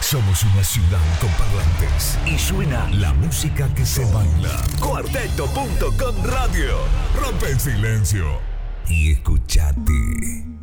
Somos una ciudad con parlantes y suena la música que se baila. Cuarteto.com Radio. Rompe el silencio y escuchate.